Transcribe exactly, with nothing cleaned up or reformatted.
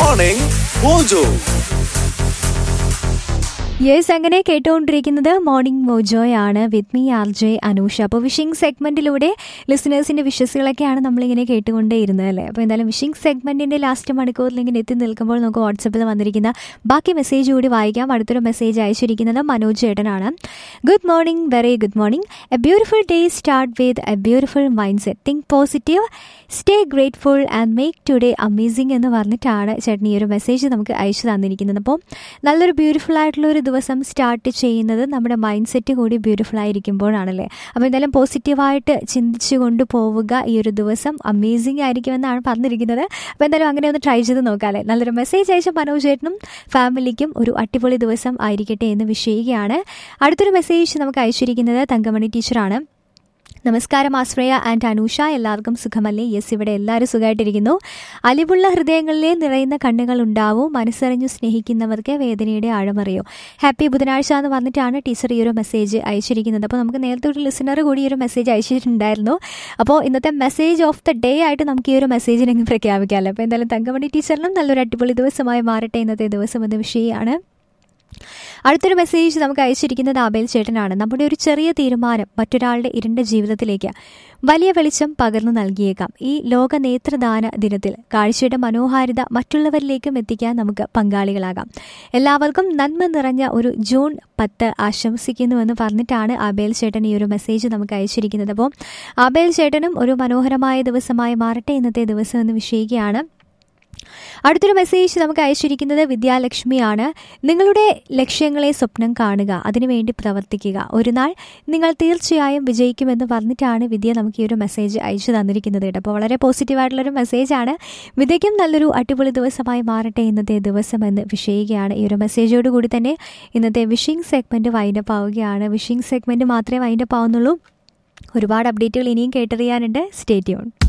Morning Mojo. Yes, അങ്ങനെ കേട്ടുകൊണ്ടിരിക്കുന്നത് morning മോജോയാണ് with me R J Anusha. അപ്പോൾ വിഷിംഗ് സെഗ്മെന്റിലൂടെ ലിസണേഴ്സിന്റെ വിഷസുകളൊക്കെയാണ് നമ്മളിങ്ങനെ കേട്ടുകൊണ്ടേയിരുന്നത് അല്ലേ. അപ്പോൾ എന്തായാലും വിഷിംഗ് സെഗ്മെന്റിന്റെ ലാസ്റ്റ് മണിക്കൂറിൽ ഇങ്ങനെ എത്തി നിൽക്കുമ്പോൾ നമുക്ക് വാട്സപ്പിൽ വന്നിരിക്കുന്ന ബാക്കി മെസ്സേജ് കൂടി വായിക്കാം. അടുത്തൊരു മെസ്സേജ് അയച്ചിരിക്കുന്നത് മനോജ് ചേട്ടനാണ്. Good morning, very good morning. A beautiful day start with a beautiful mind set. Think positive, stay grateful and make today amazing എന്ന് പറഞ്ഞിട്ടാണ് ചേട്ടൻ ഈ ഒരു മെസ്സേജ് നമുക്ക് അയച്ചു തന്നിരിക്കുന്നത്. അപ്പോൾ നല്ലൊരു ബ്യൂട്ടിഫുൾ ആയിട്ടുള്ള ഒരു ദിവസം സ്റ്റാർട്ട് ചെയ്യുന്നത് നമ്മുടെ മൈൻഡ് സെറ്റ് കൂടി ബ്യൂട്ടിഫുൾ ആയിരിക്കുമ്പോഴാണല്ലേ. അപ്പോൾ എന്തായാലും പോസിറ്റീവായിട്ട് ചിന്തിച്ചു കൊണ്ട് പോവുക. ഈ ഒരു ദിവസം അമേസിംഗ് ആയിരിക്കുമെന്നാണ് പറഞ്ഞിരിക്കുന്നത്. അപ്പോൾ എന്തായാലും അങ്ങനെ ഒന്ന് ട്രൈ ചെയ്ത് നോക്കാം അല്ലേ. നല്ലൊരു മെസ്സേജ് അയച്ച മനോജ് ചേട്ടനും ഫാമിലിക്കും ഒരു അടിപൊളി ദിവസം ആയിരിക്കട്ടെ എന്ന് വിഷയിക്കുകയാണ്. അടുത്തൊരു മെസ്സേജ് നമുക്ക് അയച്ചിരിക്കുന്നത് തങ്കമണി ടീച്ചറാണ്. നമസ്കാരം ആശ്രയ ആൻഡ് അനൂഷ, എല്ലാവർക്കും സുഖമല്ലേ? യെസ്, ഇവിടെ എല്ലാവരും സുഖമായിട്ടിരിക്കുന്നു. അലിവുള്ള ഹൃദയങ്ങളിലെ നിറയുന്ന കണ്ണുകൾ ഉണ്ടാവും, മനസ്സറിഞ്ഞു സ്നേഹിക്കുന്നവർക്ക് വേദനയുടെ ആഴമറിയോ. ഹാപ്പി ബുധനാഴ്ച എന്ന് പറഞ്ഞിട്ടാണ് ടീച്ചർ ഈ ഒരു മെസ്സേജ് അയച്ചിരിക്കുന്നത്. അപ്പോൾ നമുക്ക് നേരത്തെ ഒരു ലിസണർ കൂടി ഈ ഒരു മെസ്സേജ് അയച്ചിട്ടുണ്ടായിരുന്നു. അപ്പോൾ ഇന്നത്തെ മെസ്സേജ് ഓഫ് ദ ഡേ ആയിട്ട് നമുക്ക് ഈ ഒരു മെസ്സേജിനെ പ്രഖ്യാപിക്കാമല്ലോ. അപ്പോൾ എന്തായാലും തങ്കമണി ടീച്ചറിനും നല്ലൊരു അടിപൊളി ദിവസമായി മാറട്ടെ ഇന്നത്തെ ദിവസം എന്ന വിഷയമാണ്. അടുത്തൊരു മെസ്സേജ് നമുക്ക് അയച്ചിരിക്കുന്നത് ആബേൽ ചേട്ടനാണ്. നമ്മുടെ ഒരു ചെറിയ തീരുമാനം മറ്റൊരാളുടെ ഇരുണ്ട ജീവിതത്തിലേക്ക് വലിയ വെളിച്ചം പകർന്നു നൽകിയേക്കാം. ഈ ലോക നേത്രദാന ദിനത്തിൽ കാഴ്ചയുടെ മനോഹാരിത മറ്റുള്ളവരിലേക്കും എത്തിക്കാൻ നമുക്ക് പങ്കാളികളാകാം. എല്ലാവർക്കും നന്മ നിറഞ്ഞ ഒരു ജൂൺ പത്ത് ആശംസിക്കുന്നുവെന്ന് പറഞ്ഞിട്ടാണ് ആബേൽ ചേട്ടൻ ഈ ഒരു മെസ്സേജ് നമുക്ക് അയച്ചിരിക്കുന്നത്. അപ്പോൾ ആബേൽ ചേട്ടനും ഒരു മനോഹരമായ ദിവസമായി മാറട്ടെ ഇന്നത്തെ ദിവസം എന്ന് വിഷയിക്കുകയാണ്. അടുത്തൊരു മെസ്സേജ് നമുക്ക് അയച്ചിരിക്കുന്നത് വിദ്യാലക്ഷ്മിയാണ്. നിങ്ങളുടെ ലക്ഷ്യങ്ങളെ സ്വപ്നം കാണുക, അതിനുവേണ്ടി പ്രവർത്തിക്കുക, ഒരു നാൾ നിങ്ങൾ തീർച്ചയായും വിജയിക്കുമെന്ന് പറഞ്ഞിട്ടാണ് വിദ്യ നമുക്ക് ഈ ഒരു മെസ്സേജ് അയച്ചു തന്നിരിക്കുന്നത് കേട്ടോ. അപ്പോൾ വളരെ പോസിറ്റീവായിട്ടുള്ളൊരു മെസ്സേജാണ്. വിദ്യയ്ക്കും നല്ലൊരു അടിപൊളി ദിവസമായി മാറട്ടെ ഇന്നത്തെ ദിവസം എന്ന് വിഷയിക്കുകയാണ്. ഈ ഒരു മെസ്സേജോട് കൂടി തന്നെ ഇന്നത്തെ വിഷിംഗ് സെഗ്മെൻറ്റ് വൈൻഡപ്പ് ആവുകയാണ്. വിഷിംഗ് സെഗ്മെൻറ്റ് മാത്രമേ വൈൻഡപ്പ് ആവുന്നുള്ളൂ. ഒരുപാട് അപ്ഡേറ്റുകൾ ഇനിയും കേട്ടറിയാനുണ്ട്. Stay tune.